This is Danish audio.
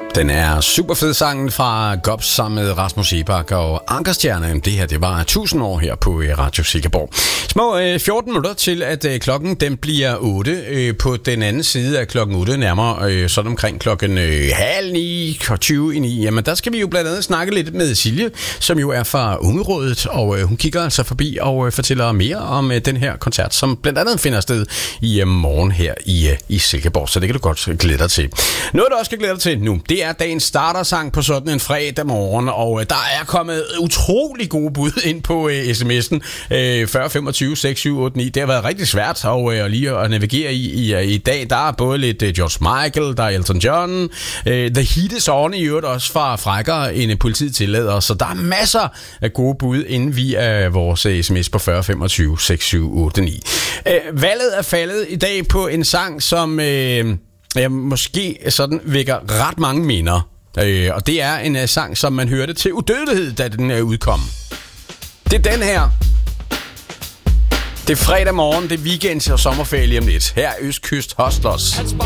Den er super fed sangen fra Gops sammen med Rasmus Sebak og Ankerstjerne. Det her, det var 1000 år her på Radio Silkeborg. Små 14 minutter til, at klokken den bliver 8. På den anden side af klokken 8, nærmere sådan omkring klokken 8:30, 20:09. Jamen, der skal vi jo blandt andet snakke lidt med Silje, som jo er fra Ungerådet, og hun kigger altså forbi og fortæller mere om den her koncert, som blandt andet finder sted i morgen her i Silkeborg. Så det kan du godt glæde dig til. Noget, du også skal glæde dig til nu, det er dagens startersang på sådan en fredag morgen, og der er kommet utrolig gode bud ind på sms'en 40 25 6 7 8 9. Det har været rigtig svært lige at navigere i dag. Der er både lidt George Michael, der er Elton John, The Heat is On i øvrigt også fra frækkere end politiet tillader, så der er masser af gode bud inden via vores sms på 40 25 6 7 8 9. Valget er faldet i dag på en sang, som måske sådan vækker ret mange minder. Og det er en sang, som man hørte til udødelighed, da den udkom. Det er den her. Det er fredag morgen, det er weekend og sommerferie lige om lidt. Her er Østkyst Hustlers.